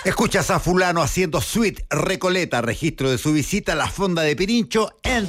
Escuchas a fulano haciendo Sweet Recoleta, registro de su visita a la fonda de Pirincho en